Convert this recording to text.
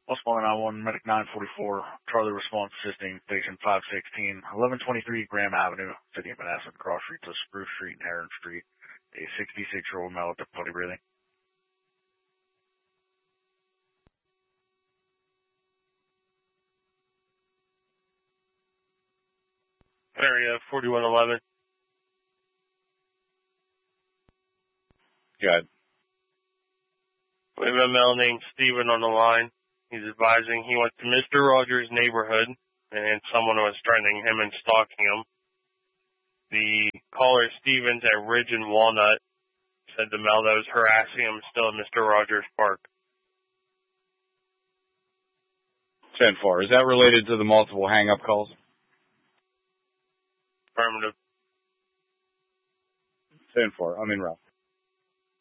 Multiple 911, Medic 944, Charlie response assisting, station 516, 1123 Graham Avenue, City of Manassas, cross street to Spruce Street and Heron Street. A 66-year-old male with difficulty breathing. Area 4111. Go ahead. We have a male named Steven on the line. He's advising he went to Mr. Rogers' neighborhood, and someone was threatening him and stalking him. The caller, Stevens, at Ridge and Walnut, said the male that was harassing him is still at Mr. Rogers' Park. 10-4. Is that related to the multiple hang-up calls? Affirmative. 10-4. I'm in route.